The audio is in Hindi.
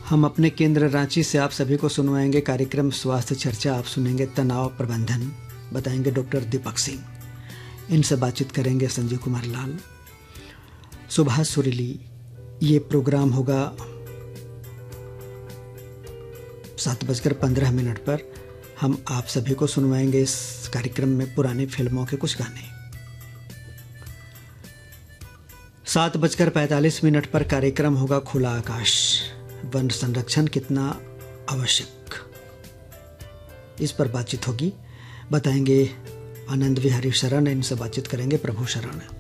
हम अपने केंद्र रांची से आप सभी को सुनवाएंगे कार्यक्रम स्वास्थ्य चर्चा। आप सुनेंगे तनाव प्रबंधन, बताएंगे डॉक्टर दीपक सिंह। इनसे बातचीत करेंगे संजीव कुमार लाल, सुभाष सुरीली। ये प्रोग्राम होगा 7:15 पर। हम आप सभी को सुनवाएंगे इस कार्यक्रम में पुरानी फिल्मों के कुछ गाने। 7:45 पर कार्यक्रम होगा खुला आकाश, वन संरक्षण कितना आवश्यक, इस पर बातचीत होगी। बताएंगे आनंद विहारी शरण। इनसे बातचीत करेंगे प्रभु शरण।